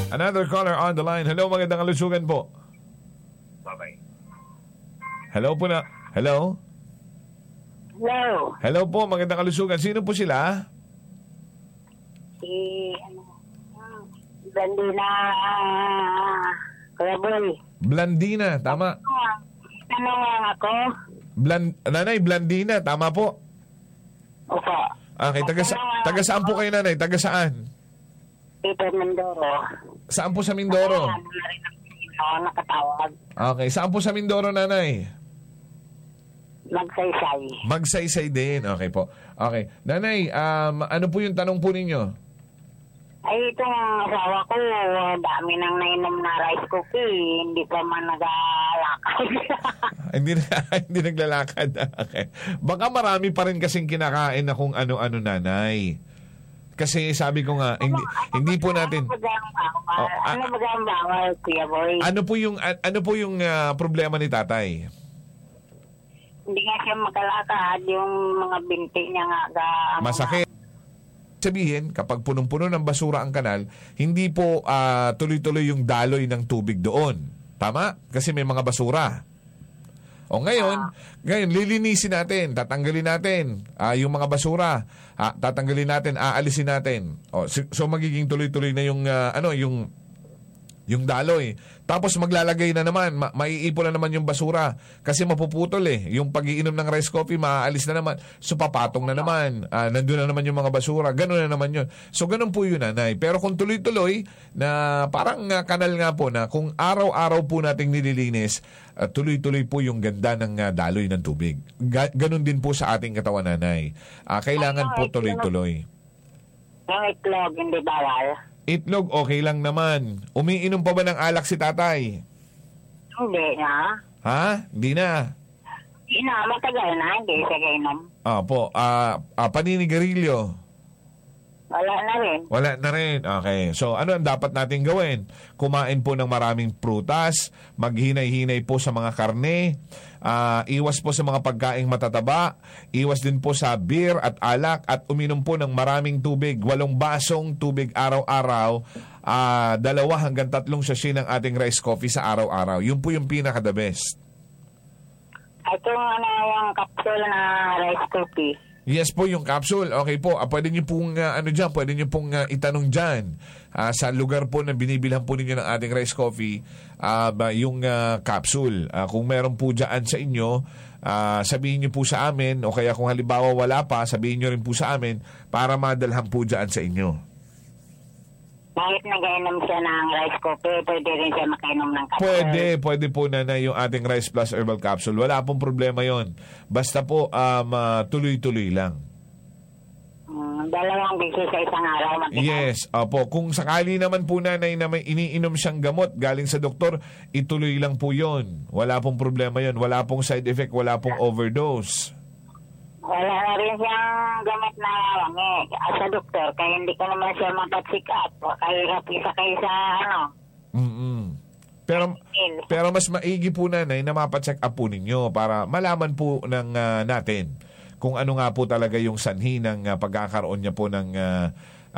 Another caller on the line. Hello, magandang kalusugan po. Bye-bye. Hello po na. Hello? Hello. Hello po, magandang kalusugan. Sino po sila? Si, Blandina, Kuya Boy. Blandina, tama. Ano nga ako? Nanay, Blandina, tama po. Opo. Okay, taga saan po kayo, nanay? Taga saan? Peter Mindoro. Saan po sa Mindoro? Ako nakatawag. Okay, saan po sa Mindoro, nanay? Magsaysay. Magsaysay din. Okay po. Okay. Nanay, ano po yung tanong po ninyo? Ay, itong asawa ko, dami nang nainom na rice cookie. Hindi pa man nag-alakad. Hindi naglalakad. Okay. Baka marami pa rin kasing kinakain na kung ano-ano, nanay. Kasi sabi ko nga, hindi po natin. Ano ba ang bawal, Kuya Boy? Ano po yung problema ni tatay? Hindi nga siya makalakad, yung mga binti niya nga. Masakit. Sabihin, kapag punong-puno ng basura ang kanal, hindi po tuloy-tuloy yung daloy ng tubig doon. Tama? Kasi may mga basura. O ngayon lilinisin natin, tatanggalin natin yung mga basura, tatanggalin natin, aalisin natin. O, so magiging tuloy-tuloy na yung daloy. Tapos maglalagay na naman, maiipon na naman yung basura kasi mapuputol yung pag-iinom ng rice coffee, maaalis na naman. So papatong na naman, nandun na naman yung mga basura, gano'n na naman yun. So ganun po yun, nanay. Pero kung tuloy-tuloy na parang kanal nga po na kung araw-araw po nating nililinis, tuloy-tuloy po yung ganda ng daloy ng tubig. Ganun din po sa ating katawan, nanay. Kailangan po tuloy-tuloy. Yung itlog, hindi bawal? Itlog, okay lang naman. Umiinom pa ba ng alak si tatay? Hindi na. Ha? Hindi na. Hindi na, matagal na, hindi siya kainom. Opo. Paninigarilyo? Wala na rin. Wala na rin. Okay. So, ano ang dapat natin gawin? Kumain po ng maraming prutas, maghinay-hinay po sa mga karne, iwas po sa mga pagkaing matataba, iwas din po sa beer at alak, at uminom po ng maraming tubig. 8 basong tubig araw-araw, 2 hanggang 3 sachet ng ating rice coffee sa araw-araw. Yun po yung pinaka-the best. Ito yung capsule na rice coffee. Yes po, yung capsule. Okay po. Pwede niyo pong pwede niyo pong itanong diyan sa lugar po na binibilhan po ninyo ng ating rice coffee, yung capsule. Kung meron po diyan sa inyo, sabihin niyo po sa amin, o kaya kung halimbawa wala pa, sabihin niyo rin po sa amin para madalhan po diyan sa inyo. Kahit nag-inom siya ng rice coffee, pwede rin siya makainom ng capsule. Pwede po na yung ating Rice Plus Herbal Capsule. Wala pong problema yon. Basta po tuloy-tuloy lang. 2 beses sa isang araw. Yes, opo. Kung sakali naman po, nanay, na may iniinom siyang gamot galing sa doktor, ituloy lang po yon. Wala pong problema yon. Wala pong side effect, wala pong overdose. Wala na rin siyang gamit na sa doktor, kaya hindi ko naman siya mapatsik up. Kahirap isa kayo sa Pero mas maigi po, nanay, na mapacheck up po ninyo para malaman po natin kung ano nga po talaga yung sanhi ng pagkakaroon niya po ng